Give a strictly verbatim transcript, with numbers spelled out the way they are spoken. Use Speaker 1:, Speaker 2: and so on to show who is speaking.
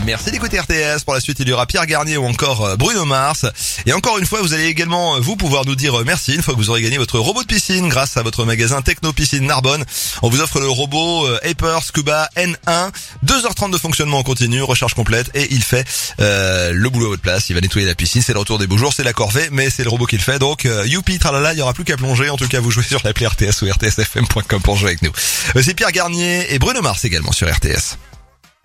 Speaker 1: Merci d'écouter R T S. Pour la suite, il y aura Pierre Garnier ou encore Bruno Mars. Et encore une fois, vous allez également, vous, pouvoir nous dire merci une fois que vous aurez gagné votre robot de piscine grâce à votre magasin Techno Piscine Narbonne. On vous offre le robot Hyper Scuba N un. deux heures trente de fonctionnement en continu, recharge complète, et il fait euh, le boulot à votre place. Il va nettoyer la piscine, c'est le retour des beaux jours, c'est la corvée, mais c'est le robot qui le fait. Donc, euh, youpi, tralala, il y aura plus qu'à plonger. En tout cas, vous jouez sur l'appli R T S ou R T S F M point com pour jouer avec nous. Euh, c'est Pierre Garnier et Bruno Mars également sur R T S.